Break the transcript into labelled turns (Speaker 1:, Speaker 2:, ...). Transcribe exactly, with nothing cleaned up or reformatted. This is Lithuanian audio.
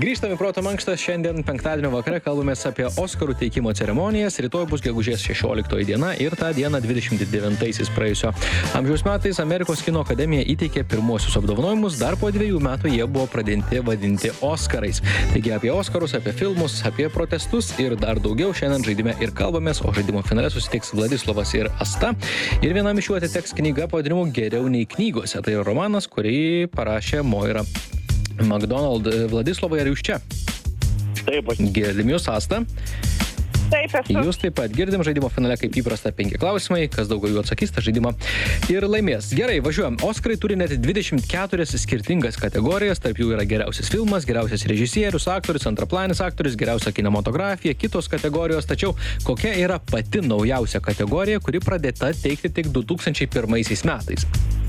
Speaker 1: Grįžtame į Proto mankštą. Šiandien penktadienio vakare kalbamės apie Oskarų teikimo ceremonijas. Rytoj bus gegužės šešioliktoji diena ir tą dieną dvidešimt devintaisiais praėjusio amžiaus metais Amerikos kino akademija įteikė pirmuosius apdovanojimus. Dar po dviejų metų jie buvo pradėti vadinti Oskarais. Taigi apie Oskarus, apie filmus, apie protestus ir dar daugiau šiandien žaidime ir kalbamės, o žaidimo finale susitiks Vladislovas ir Asta. Ir vienam iš jų atiteks knyga pavadinimu Geriau nei knygose. Tai yra romanas, kurį parašė Moira McDonald. Vladislovai, ar jūs čia?
Speaker 2: Taip, aš.
Speaker 1: Girdim jūs, Asta.
Speaker 3: Taip, esu.
Speaker 1: Jūs taip pat girdim žaidimo finale, kaip įprasta, penki klausimai, kas daugiau jų atsakys tą žaidimą ir laimės. Gerai, važiuojam. Oskarai turi net dvidešimt keturias skirtingas kategorijas, tarp jų yra geriausias filmas, geriausias režisierius, aktorius, antraplanis aktorius, geriausia kinematografija, kitos kategorijos, tačiau kokia yra pati naujausia kategorija, kuri pradėta teikti tik du tūkstančiai pirmaisiais metais?